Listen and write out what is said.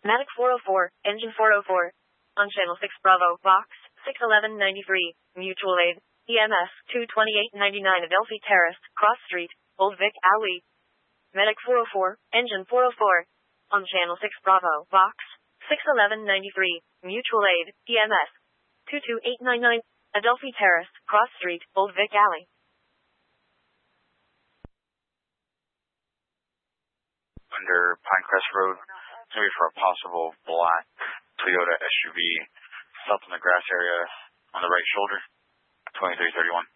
Medic 404, engine 404. On channel 6 Bravo, box 61193, mutual aid, EMS 22899 Adelphi Terrace, Cross Street, Old Vic Alley. Medic 404, engine 404. On channel 6 Bravo, box 61193, mutual aid, EMS 22899, Adelphi Terrace, Cross Street, Old Vic Alley. Under Pinecrest Road, maybe for a possible black Toyota SUV, south in the grass area on the right shoulder, 2331.